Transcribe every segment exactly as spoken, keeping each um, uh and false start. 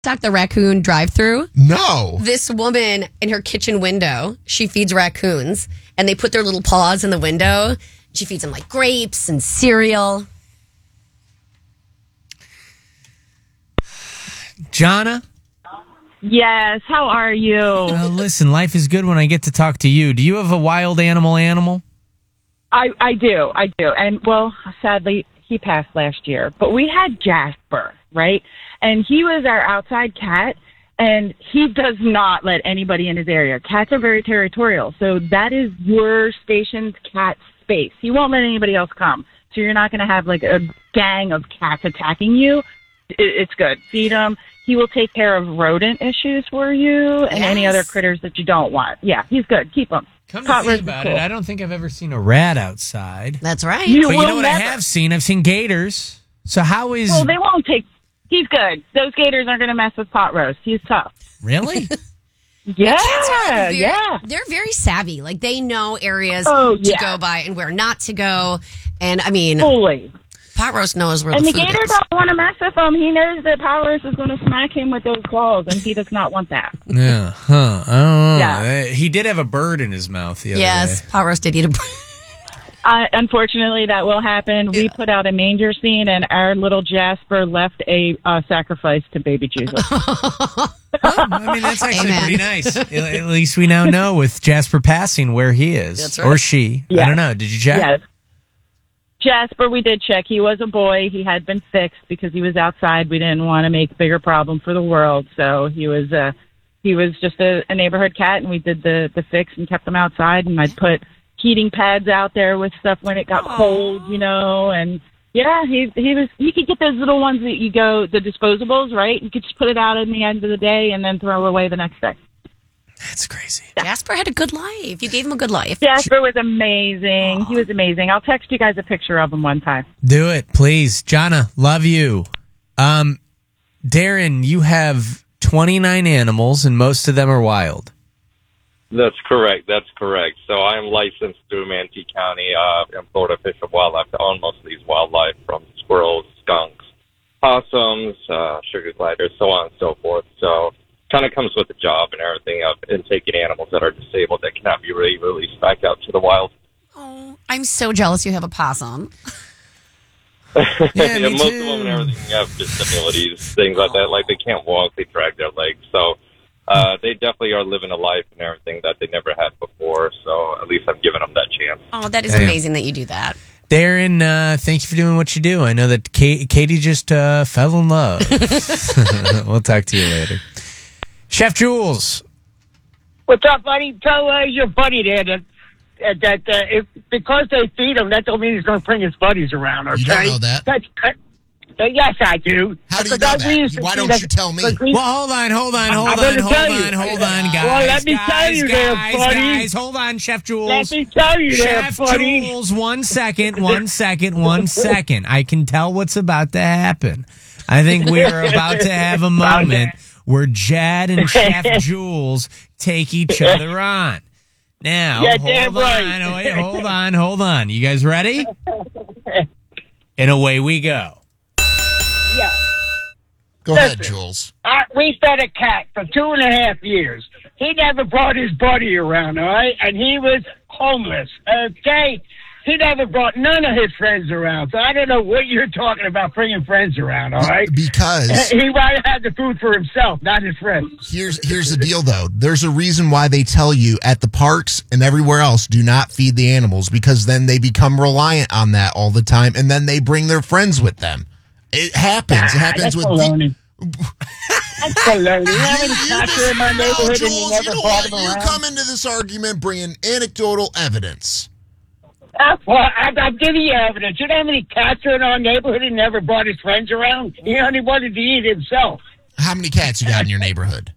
TikTok the raccoon drive-through? No. This woman in her kitchen window, she feeds raccoons, and they put their little paws in the window. She feeds them like grapes and cereal. Jonna? Yes, how are you? Uh, listen, life is good when I get to talk to you. Do you have a wild animal animal? I, I do, I do. And, well, sadly, he passed last year. But we had Jasper, right? And he was our outside cat, and he does not let anybody in his area. Cats are very territorial, so that is your station's cat space. He won't let anybody else come. So you're not going to have, like, a gang of cats attacking you. It, it's good. Feed him. He will take care of rodent issues for you and yes. any other critters that you don't want. Yeah, he's good. Keep him. Come to think about cool. it, I don't think I've ever seen a rat outside. That's right. You but you know what never. I have seen? I've seen gators. So how is... Well, they won't take... He's good. Those gators aren't going to mess with pot roast. He's tough. Really? Yeah, very, yeah. They're very savvy. Like, they know areas oh, to yeah. go by and where not to go. And, I mean... Fully. Pot roast knows where and the, the food gator is. don't want to mess with him. He knows that pot roast is going to smack him with those claws, and he does not want that. Yeah, huh. I don't know. Yeah. Uh, He did have a bird in his mouth the other Yes, day. pot roast did eat a bird. Uh, unfortunately, that will happen. We put out a manger scene, and our little Jasper left a uh, sacrifice to baby Jesus. Oh, I mean, that's actually Amen. pretty nice. At at least we now know with Jasper passing where he is. That's right. Or she. Yes. I don't know. Did you check? Yes. Jasper, we did check. He was a boy. He had been fixed because he was outside. We didn't want to make a bigger problem for the world, so he was uh, he was just a, a neighborhood cat, and we did the, the fix and kept him outside, and I'd put heating pads out there with stuff when it got Aww. cold, you know, and yeah, he he was he could get those little ones that you go, the disposables, right? You could just put it out in the end of the day and then throw away the next day. That's crazy. Jasper had a good life. You gave him a good life. Jasper was amazing. Aww. He was amazing. I'll text you guys a picture of him one time. Do it, please. Jonna, love you. Um, Darren, you have twenty-nine animals, and most of them are wild. That's correct. That's correct. So I am licensed through Manatee County uh, in Florida Fish and Wildlife to own most of these wildlife, from squirrels, skunks, possums, uh, sugar gliders, so on and so forth. So kind of comes with the job and everything of in taking animals that are disabled that cannot be really released back out to the wild. Oh, I'm so jealous you have a possum. Yeah, yeah, me most too. of them and everything have disabilities, things like that. Like they can't walk, they drag their legs. So uh, they definitely are living a life and everything that they never had before. So at least I'm giving them that chance. Oh, that is Damn. amazing that you do that. Darren, uh, thank you for doing what you do. I know that Kate, Katie just uh, fell in love. We'll talk to you later. Chef Jules. What's up, buddy? Tell uh, your buddy there that uh, that uh, if because they feed him, that don't mean he's going to bring his buddies around. Okay? You don't know that. That's, uh, uh, yes, I do. How do you Because know we that? used to Why feed don't us- you tell me? because we- Well, hold on, hold on, hold I'm on, gonna hold tell you. on, hold on, guys. Well, let me guys, tell you there, guys, buddy. guys, hold on, Chef Jules. Let me tell you there, Chef buddy. Jules, one second, one second, one second. I can tell what's about to happen. I think we are about to have a moment where Jad and Chef Jules take each other on. Now, Yeah, hold damn on, right. wait, hold on, hold on. You guys ready? And away we go. Yeah. Go ahead, Listen. Jules. Uh, we fed a cat for two and a half years. He never brought his buddy around, all right? And he was homeless, okay? He never brought none of his friends around. So I don't know what you're talking about bringing friends around, all right? Because He might have had the food for himself, not his friends. here's here's the deal, though. There's a reason why they tell you at the parks and everywhere else, do not feed the animals, because then they become reliant on that all the time, and then they bring their friends with them. It happens. It happens That's with baloney. That's baloney. You have any cats in my No, neighborhood and Jules, you you never know brought what? them You around? come into this argument bringing anecdotal evidence. Uh, well, I, I'm giving you evidence. You know how many cats are in our neighborhood and never brought his friends around? He only wanted to eat himself. How many cats you got in your neighborhood?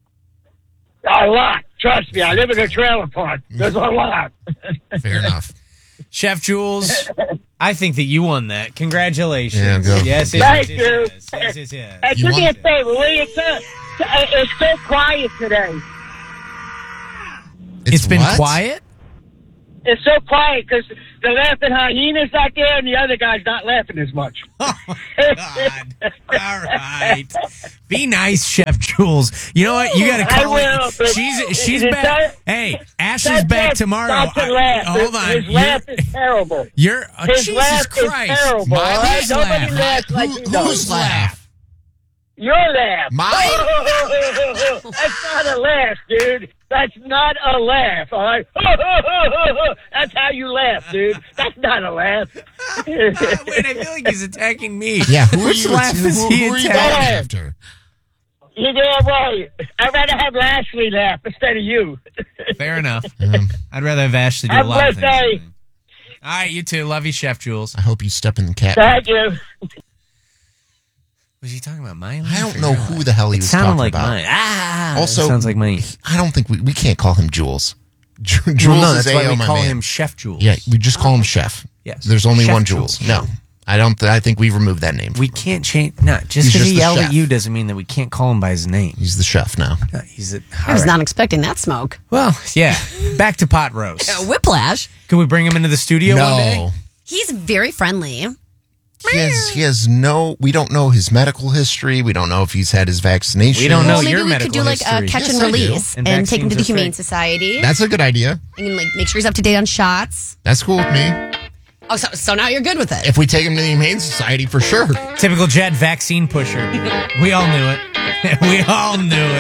A lot. Trust me. I live in a trailer park. There's a lot. Fair enough. Chef Jules, I think that you won that. Congratulations. Yeah, go. Yes, yes, Thank yes, you. yes, yes, yes, yes. Hey, You do me a want- favor, will you? It's, uh, it's so quiet today. It's been what? quiet? it's so quiet because the laughing hyena's not there and the other guy's not laughing as much. Oh, God. All right. Be nice, Chef Jules. You know what? You got to I call will, it. but She's she's it back. does- Hey, Ash Tell is back Jeff tomorrow. Not to I- laugh. hold on. His You're- laugh is terrible. You're oh, His Jesus laugh Christ. is terrible. My all right? whose Nobody laugh? laughs like Who- he does. whose laugh? Your laugh. Mine? That's not a laugh, dude. That's not a laugh, all right? That's how you laugh, dude. That's not a laugh. Wait, I feel like he's attacking me. Yeah, who are Which you? laugh who, is who, he who are you attacking? going after? You're damn right. I'd rather have Lashley laugh instead of you. Fair enough. Um, I'd rather have Ashley do a Have a lot of blessed things. day. All right, you too. Love you, Chef Jules. I hope you step in the cat. Thank you. Was he talking about my I life don't or know your who life? the hell he It was sounded talking like about. mine. Ah, Also, it sounds like mine. I don't think we, we can't call him Jules. Ju- Jules Well, no, is that's why A O, we my call man. him Chef Jules. Yeah, we just call him Chef. Yes. There's only Chef one Jules. Jules. No, I don't. I think we removed that name. We can't change. No, just He's because just he the yelled chef. at you doesn't mean that we can't call him by his name. He's the chef now. No, he's a. I was not expecting that smoke. Well, yeah. Back to pot roast. Uh, Whiplash. Can we bring him into the studio one day? No, He's very friendly. he has. He has no. We don't know his medical history. We don't know if he's had his vaccination. We don't know Well, maybe your we medical could do like a history. catch Yes, and I do. release And and, take him to the vaccines are Humane free. Society. That's a good idea. and like make sure he's up to date on shots. That's cool with me. Oh, so, so now you're good with it. If we take him to the Humane Society, for sure. Typical Jed vaccine pusher. We all knew it. We all knew it.